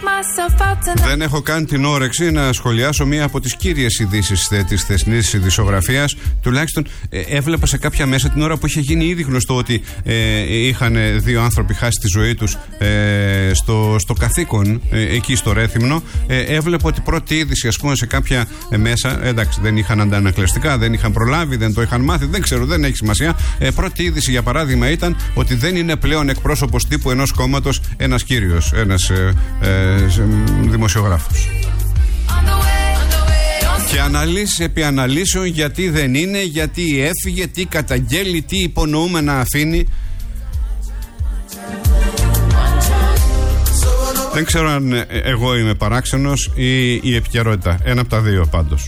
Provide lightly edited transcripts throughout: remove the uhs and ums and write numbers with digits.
Δεν έχω καν την όρεξη να σχολιάσω μία από τις κύριες ειδήσεις της θεσινής ειδησιογραφίας. Τουλάχιστον έβλεπα σε κάποια μέσα την ώρα που είχε γίνει ήδη γνωστό ότι είχαν δύο άνθρωποι χάσει τη ζωή τους στο καθήκον εκεί στο Ρέθυμνο. Έβλεπα ότι πρώτη είδηση, ας πούμε, σε κάποια μέσα, εντάξει, δεν είχαν αντανακλαστικά, δεν είχαν προλάβει, δεν το είχαν μάθει, δεν ξέρω, δεν έχει σημασία. Πρώτη είδηση, για παράδειγμα, ήταν ότι δεν είναι πλέον εκπρόσωπος τύπου ενός κόμματος ένας κύριος, ένας δημοσιογράφος. Και αναλύσεις επί αναλύσεων γιατί δεν είναι, γιατί έφυγε, τι καταγγέλει, τι υπονοούμενα αφήνει. Δεν ξέρω αν εγώ είμαι παράξενος ή η επικαιρότητα. Ένα από τα δύο πάντως.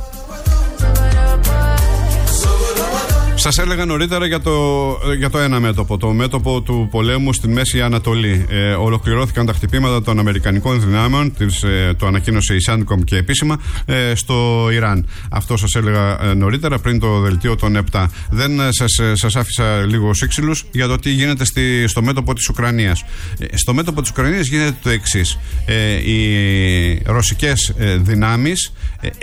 Σας έλεγα νωρίτερα για το ένα μέτωπο, το μέτωπο του πολέμου στη Μέση Ανατολή. Ολοκληρώθηκαν τα χτυπήματα των Αμερικανικών δυνάμεων, το ανακοίνωσε η Σάντικομ και επίσημα, στο Ιράν. Αυτό σας έλεγα νωρίτερα πριν το δελτίο των 7. Δεν σας άφησα λίγο σύξυλους για το τι γίνεται στο μέτωπο της Ουκρανίας. Στο μέτωπο της Ουκρανίας γίνεται το εξής. Οι ρωσικές δυνάμεις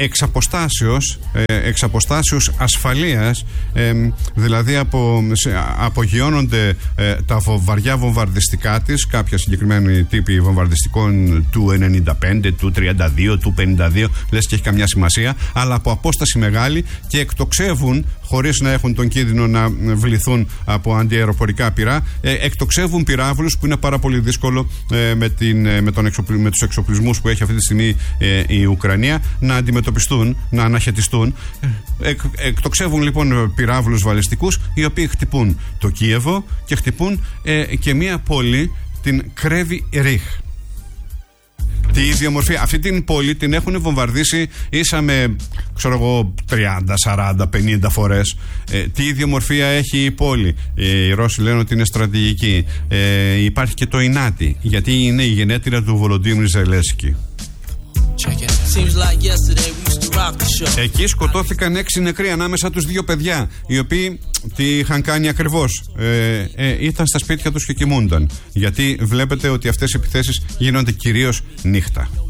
εξ αποστάσεως ασφαλείας, δηλαδή απογειώνονται τα βαριά βομβαρδιστικά της, κάποια συγκεκριμένη τύπη βομβαρδιστικών του 95, του 32, του 52, λες και έχει καμιά σημασία, αλλά από απόσταση μεγάλη, και εκτοξεύουν, χωρίς να έχουν τον κίνδυνο να βληθούν από αντιαεροπορικά πυρά, εκτοξεύουν πυράβλους που είναι πάρα πολύ δύσκολο με τους εξοπλισμούς που έχει αυτή τη στιγμή η Ουκρανία να αντιμετωπιστούν, να αναχαιτιστούν. Εκτοξεύουν λοιπόν πυράβλους βαλιστικούς, οι οποίοι χτυπούν το Κίεβο και χτυπούν και μία πόλη, την Κρέβι Ρίχ. Τη ίδια μορφή. Αυτή την πόλη την έχουν βομβαρδίσει ίσα με, ξέρω εγώ, 30, 40, 50 φορές. Τι ίδια μορφία έχει η πόλη. Οι Ρώσοι λένε ότι είναι στρατηγική. Υπάρχει και το Ινάτι, γιατί είναι η γενέτειρα του Βολοντίμιρ Ζελένσκι. Εκεί σκοτώθηκαν 6 νεκροί, ανάμεσα τους 2 παιδιά, οι οποίοι τι είχαν κάνει ακριβώς? Ήταν στα σπίτια τους και κοιμούνταν. Γιατί βλέπετε ότι αυτές οι επιθέσεις γίνονται κυρίως νύχτα.